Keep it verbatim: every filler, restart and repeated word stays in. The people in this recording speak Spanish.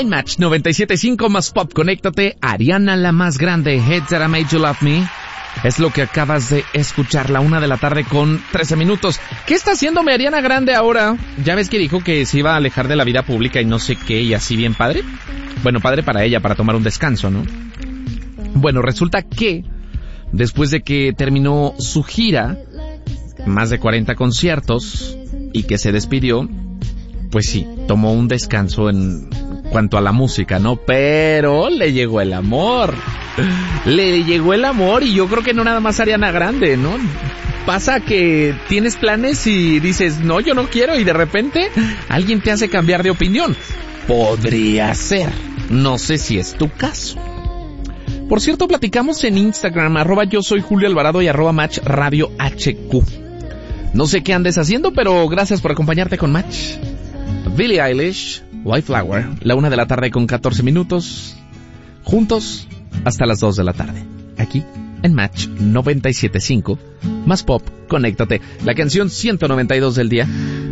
En Match noventa y siete punto cinco más pop, conéctate. Ariana la más grande, Heads That I Made You Love Me. Es lo que acabas de escuchar, la una de la tarde con trece minutos. ¿Qué está haciéndome Ariana Grande ahora? Ya ves que dijo que se iba a alejar de la vida pública y no sé qué, y así bien padre. Bueno, padre para ella, para tomar un descanso, ¿no? Bueno, resulta que después de que terminó su gira, más de cuarenta conciertos, y que se despidió, pues sí, tomó un descanso en cuanto a la música, ¿no? Pero le llegó el amor. Le llegó el amor y yo creo que no nada más Ariana Grande, ¿no? Pasa que tienes planes y dices, no, yo no quiero, y de repente alguien te hace cambiar de opinión. Podría ser. No sé si es tu caso. Por cierto, platicamos en Instagram, arroba yo soy Julio Alvarado y arroba Match Radio H Q. No sé qué andes haciendo, pero gracias por acompañarte con Match. Billie Eilish, White Flower, la una de la tarde con catorce minutos. Juntos hasta las dos de la tarde. Aquí en Match noventa y siete punto cinco. Más pop, conéctate. La canción ciento noventa y dos del día.